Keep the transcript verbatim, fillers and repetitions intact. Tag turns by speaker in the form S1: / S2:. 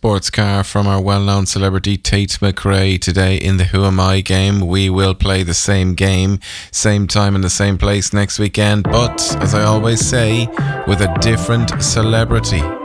S1: sports car from our well-known celebrity Tate McRae. Today in the Who Am I game, we will play the same game, same time in the same place next weekend, but as I always say, with a different celebrity.